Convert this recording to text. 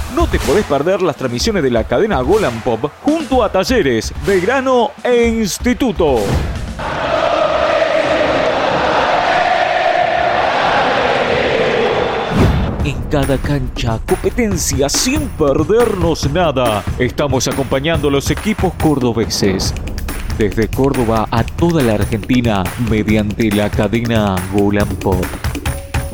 No te podés perder las transmisiones de la cadena Golan Pop junto a Talleres, Belgrano e Instituto. En cada cancha, competencia sin perdernos nada. Estamos acompañando a los equipos cordobeses. Desde Córdoba a toda la Argentina mediante la cadena Golan Pop.